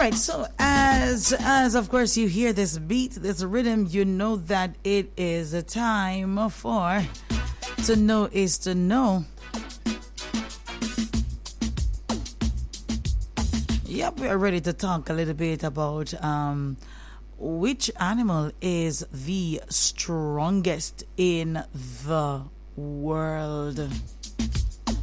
right, so as of course you hear this beat, this rhythm, you know that it is a time for To Know Is To Know. Yep, we are ready to talk a little bit about which animal is the strongest in the world.